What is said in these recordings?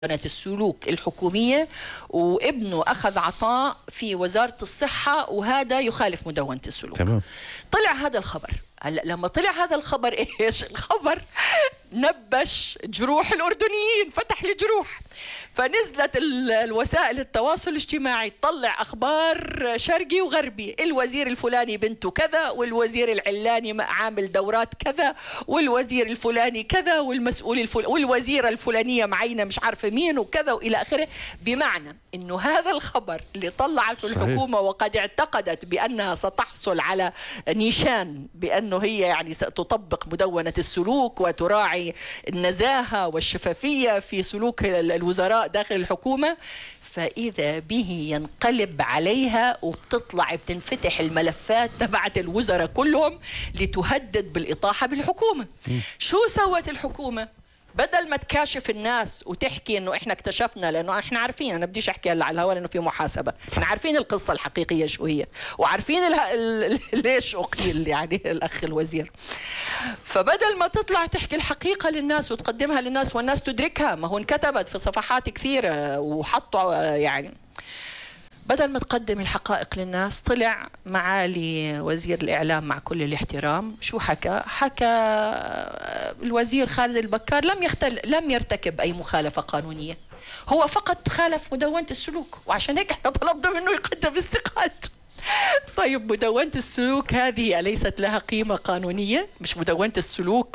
السلوك الحكومية، وابنه أخذ عطاء في وزارة الصحة وهذا يخالف مدونة السلوك. تمام. طلع هذا الخبر. هلا لما طلع هذا الخبر ايش الخبر؟ نبش جروح الأردنيين، فتح الجروح. فنزلت الوسائل التواصل الاجتماعي تطلع أخبار شرقي وغربي، الوزير الفلاني بنته كذا، والوزير العلاني عامل دورات كذا، والوزير الفلاني كذا، والمسؤول والوزيرة الفلانية معينة مش عارفة مين وكذا وإلى آخره. بمعنى إنه هذا الخبر اللي طلعته الحكومة وقد اعتقدت بأنها ستحصل على نيشان بأنه هي يعني ستطبق مدونة السلوك وتراعي النزاهة والشفافية في سلوك الوزراء داخل الحكومة، فإذا به ينقلب عليها وبتطلع بتنفتح الملفات تبعت الوزراء كلهم لتهدد بالإطاحة بالحكومة. شو سوت الحكومة؟ بدل ما تكاشف الناس وتحكي انه احنا اكتشفنا، لانه احنا عارفين، انا بديش احكي هلا على الهواء لانه في محاسبه، احنا عارفين القصه الحقيقيه شو هي، وعارفين ليش اقيل يعني الاخ الوزير. فبدل ما تطلع تحكي الحقيقه للناس وتقدمها للناس والناس تدركها، ما هو انكتبت في صفحات كثيره وحطوا يعني، بدل ما تقدم الحقائق للناس طلع معالي وزير الإعلام مع كل الاحترام شو حكى الوزير خالد البكار لم يرتكب أي مخالفة قانونية، هو فقط خالف مدونة السلوك، وعشان هيك احنا طلبنا منه يقدم استقالته. طيب مدونة السلوك هذه أليست لها قيمة قانونية؟ مش مدونة السلوك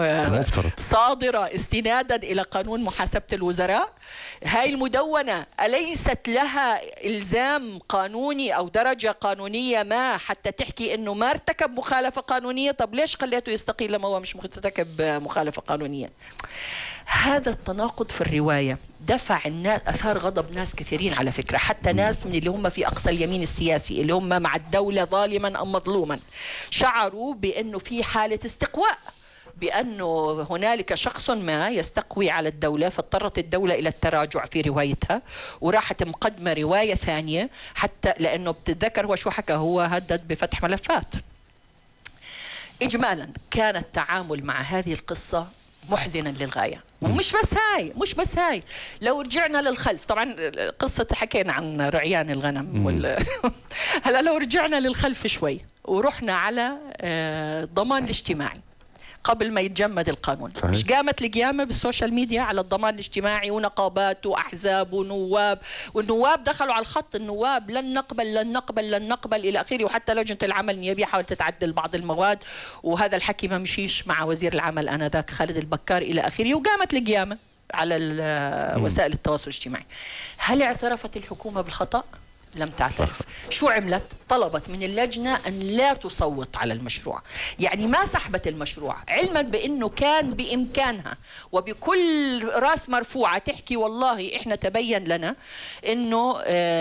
صادرة استنادا إلى قانون محاسبة الوزراء؟ هاي المدونة أليست لها إلزام قانوني أو درجة قانونية ما حتى تحكي إنه ما ارتكب مخالفة قانونية؟ طب ليش خليته يستقيل لما هو مش مرتكب مخالفة قانونية؟ هذا التناقض في الرواية دفع الناس، أثار غضب ناس كثيرين على فكرة، حتى ناس من اللي هم في أقصى اليمين السياسي اللي هم مع الدولة ظالما أم مظلوما، شعروا بأنه في حالة استقواء، بأنه هنالك شخص ما يستقوي على الدولة، فاضطرت الدولة إلى التراجع في روايتها وراحت مقدمة رواية ثانية، حتى لأنه بتتذكر هو شو حكى، هو هدد بفتح ملفات. إجمالا كان التعامل مع هذه القصة محزنا للغاية. ومش بس هاي لو رجعنا للخلف، طبعا قصة حكينا عن رعيان الغنم هلا لو رجعنا للخلف شوي ورحنا على الضمان الاجتماعي قبل ما يتجمد القانون، صحيح. مش قامت القيامة بالسوشيال ميديا على الضمان الاجتماعي ونقابات وأحزاب ونواب، والنواب دخلوا على الخط، النواب لن نقبل إلى آخره، وحتى لجنة العمل النيابية حاولت تتعدل بعض المواد، وهذا الحكي ما مشيش مع وزير العمل آنذاك خالد البكار إلى آخره، وقامت القيامة على وسائل التواصل الاجتماعي. هل اعترفت الحكومة بالخطأ؟ لم تعترف. شو عملت؟ طلبت من اللجنة أن لا تصوت على المشروع، يعني ما سحبت المشروع، علما بأنه كان بإمكانها وبكل رأس مرفوعة تحكي والله إحنا تبين لنا أنه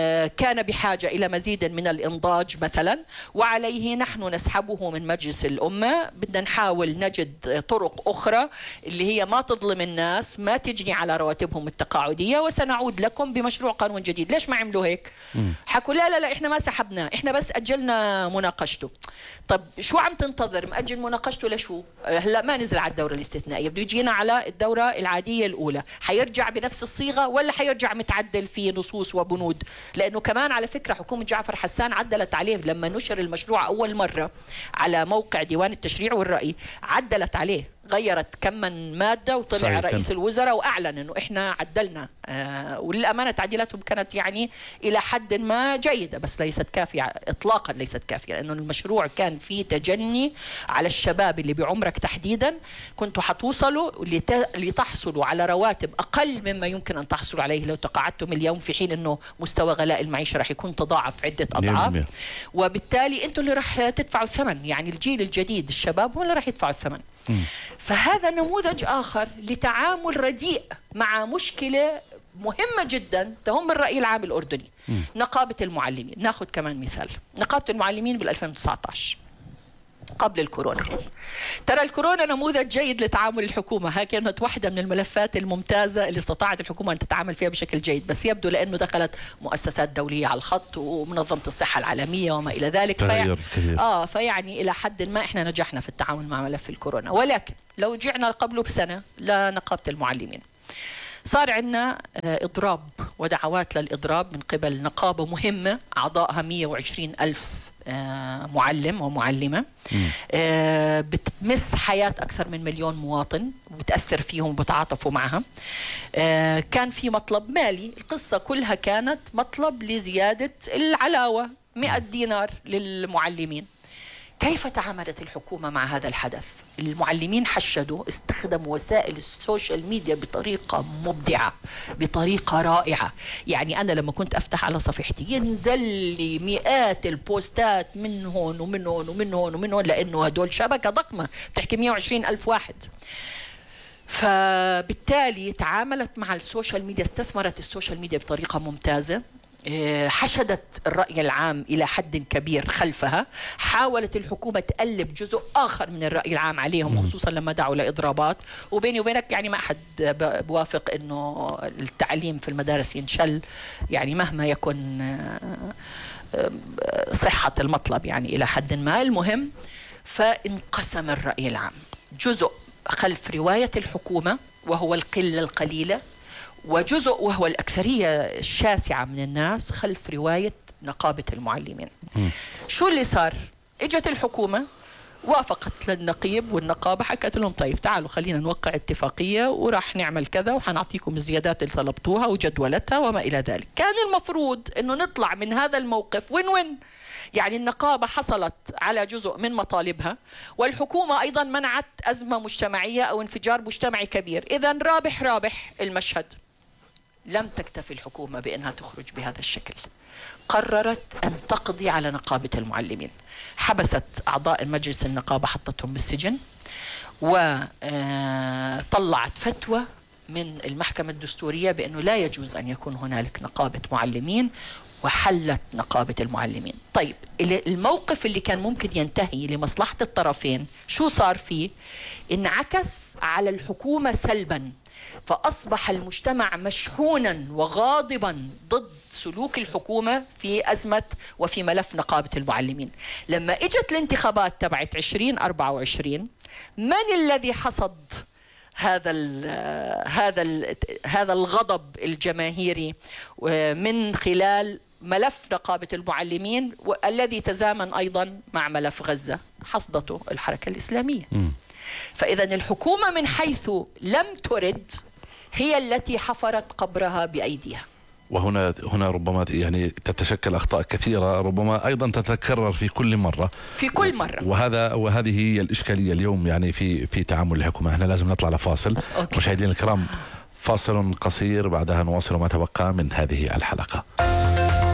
كان بحاجة إلى مزيد من الإنضاج مثلا، وعليه نحن نسحبه من مجلس الأمة، بدنا نحاول نجد طرق أخرى اللي هي ما تظلم الناس، ما تجني على رواتبهم التقاعدية، وسنعود لكم بمشروع قانون جديد. ليش ما عملوا هيك؟ حكوا لا احنا ما سحبناه، احنا بس اجلنا مناقشته. طب شو عم تنتظر؟ مأجل مناقشته لشو؟ هلا ما نزل على الدوره الاستثنائيه، بده يجينا على الدوره العاديه الاولى، حيرجع بنفس الصيغه ولا حيرجع متعدل في نصوص وبنود؟ لانه كمان على فكره حكومه جعفر حسان عدلت عليه لما نشر المشروع اول مره على موقع ديوان التشريع والرأي، عدلت عليه، غيرت كم من مادة، وطلع رئيس الوزراء وأعلن أنه إحنا عدلنا. وللأمانة تعديلاتهم كانت يعني إلى حد ما جيدة، بس ليست كافية إطلاقا، ليست كافية، لأنه المشروع كان فيه تجني على الشباب اللي بعمرك تحديدا، كنتوا حتوصلوا لتحصلوا على رواتب أقل مما يمكن أن تحصلوا عليه لو تقاعدتم اليوم، في حين أنه مستوى غلاء المعيشة راح يكون تضاعف عدة أضعاف، وبالتالي أنتوا اللي راح تدفعوا الثمن، يعني الجيل الجديد الشباب هم اللي راح يدفعوا الثمن. فهذا نموذج آخر لتعامل رديء مع مشكلة مهمة جدا تهم الرأي العام الأردني. نقابة المعلمين، ناخذ كمان مثال، نقابة المعلمين بال2019 قبل الكورونا. ترى الكورونا نموذج جيد لتعامل الحكومة، هاي كانت واحدة من الملفات الممتازة اللي استطاعت الحكومة أن تتعامل فيها بشكل جيد، بس يبدو لأنه دخلت مؤسسات دولية على الخط ومنظمة الصحة العالمية وما إلى ذلك، فيعني إلى حد ما إحنا نجحنا في التعامل مع ملف الكورونا. ولكن لو رجعنا قبله بسنة لنقابة المعلمين، صار عندنا إضراب ودعوات للإضراب من قبل نقابة مهمة أعضائها 120 ألف معلم ومعلمة، بتمس حياة أكثر من 1,000,000 مواطن وبتأثر فيهم وبتعاطفوا معها. كان في مطلب مالي، القصة كلها كانت مطلب لزيادة العلاوة 100 دينار للمعلمين. كيف تعاملت الحكومة مع هذا الحدث؟ المعلمين حشدوا، استخدموا وسائل السوشيال ميديا بطريقة مبدعة، بطريقة رائعة. يعني أنا لما كنت أفتح على صفحتي ينزل لي مئات البوستات من هون ومن هون ومن هون ومن هون، لأنه هدول شبكة ضخمة بتحكي 120 ألف واحد. فبالتالي تعاملت مع السوشيال ميديا، استثمرت السوشيال ميديا بطريقة ممتازة، حشدت الرأي العام إلى حد كبير خلفها. حاولت الحكومة تقلب جزء آخر من الرأي العام عليهم، خصوصا لما دعوا لإضرابات. وبيني وبينك يعني ما أحد بوافق أنه التعليم في المدارس ينشل، يعني مهما يكن صحة المطلب يعني إلى حد ما. المهم، فانقسم الرأي العام، جزء خلف رواية الحكومة وهو القلة القليلة، وجزء وهو الأكثرية الشاسعة من الناس خلف رواية نقابة المعلمين. شو اللي صار؟ اجت الحكومة وافقت للنقيب والنقابة، حكت لهم طيب تعالوا خلينا نوقع اتفاقية وراح نعمل كذا وحنعطيكم الزيادات اللي طلبتوها وجدولتها وما إلى ذلك. كان المفروض أنه نطلع من هذا الموقف وين يعني النقابة حصلت على جزء من مطالبها، والحكومة أيضا منعت أزمة مجتمعية أو انفجار مجتمعي كبير. إذن رابح رابح المشهد. لم تكتفي الحكومة بأنها تخرج بهذا الشكل، قررت أن تقضي على نقابة المعلمين. حبست أعضاء مجلس النقابة، حطتهم بالسجن، وطلعت فتوى من المحكمة الدستورية بأنه لا يجوز أن يكون هنالك نقابة معلمين، وحلت نقابة المعلمين. طيب الموقف اللي كان ممكن ينتهي لمصلحة الطرفين شو صار فيه؟ انعكس على الحكومة سلبا، فأصبح المجتمع مشحونا وغاضبا ضد سلوك الحكومة في أزمة وفي ملف نقابة المعلمين. لما اجت الانتخابات تبعت 2024، من الذي حصد هذا الغضب الجماهيري؟ من خلال ملف نقابة المعلمين، والذي تزامن أيضا مع ملف غزة، حصدته الحركة الإسلامية. فإذا الحكومة من حيث لم ترد هي التي حفرت قبرها بأيديها. وهنا ربما يعني تتشكل أخطاء كثيرة، ربما أيضا تتكرر في كل مرة. وهذه هي الإشكالية اليوم يعني في تعامل الحكومة. احنا لازم نطلع لفاصل. مشاهدينا الكرام، فاصل قصير، بعدها نواصل ما تبقى من هذه الحلقة.